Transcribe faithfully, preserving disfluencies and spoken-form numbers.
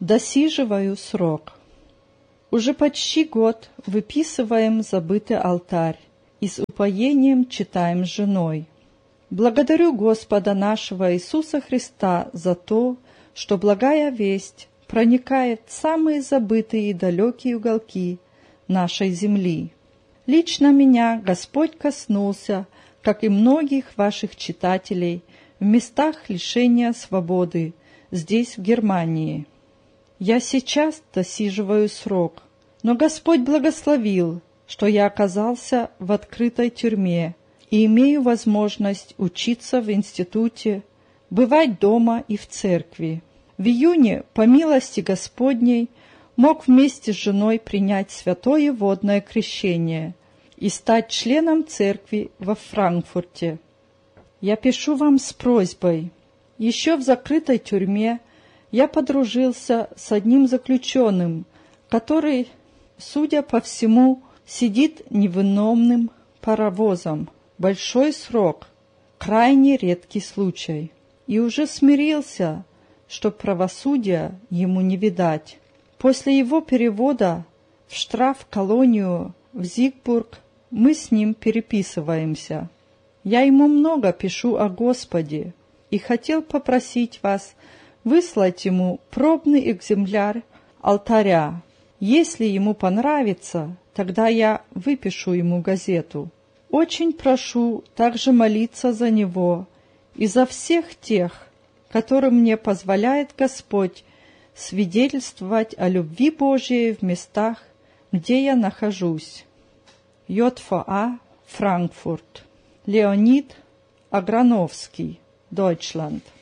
Досиживаю срок. Уже почти год выписываем забытый алтарь и с упоением читаем с женой. Благодарю Господа нашего Иисуса Христа за то, что благая весть проникает в самые забытые и далекие уголки нашей земли. Лично меня Господь коснулся, как и многих ваших читателей, в местах лишения свободы, здесь, в Германии. Я сейчас досиживаю срок, но Господь благословил, что я оказался в открытой тюрьме и имею возможность учиться в институте, бывать дома и в церкви. В июне, по милости Господней, мог вместе с женой принять святое водное крещение и стать членом церкви во Франкфурте. Я пишу вам с просьбой. Еще в закрытой тюрьме я подружился с одним заключенным, который, судя по всему, сидит невиновным паровозом. Большой срок, крайне редкий случай, и уже смирился, что правосудия ему не видать. После его перевода в штраф-колонию в Зигбург мы с ним переписываемся. Я ему много пишу о Господе и хотел попросить вас выслать ему пробный экземпляр алтаря. Если ему понравится, тогда я выпишу ему газету. Очень прошу также молиться за него и за всех тех, которым мне позволяет Господь свидетельствовать о любви Божией в местах, где я нахожусь. ЙФА, Франкфурт. Леонид Аграновский, Deutschland.